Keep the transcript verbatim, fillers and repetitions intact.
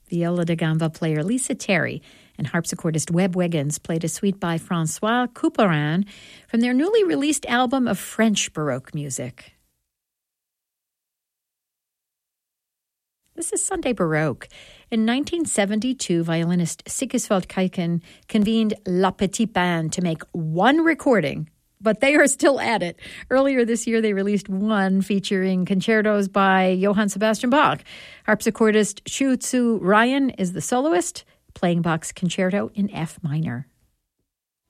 Viola da gamba player Lisa Terry and harpsichordist Webb Wiggins played a suite by Francois Couperin from their newly released album of French Baroque music. This is Sunday Baroque. In nineteen seventy-two, violinist Sigiswald Keiken convened La Petite Band to make one recording, but they are still at it. Earlier this year, they released one featuring concertos by Johann Sebastian Bach. Harpsichordist Shu Tzu Ryan is the soloist, playing Bach's concerto in F minor.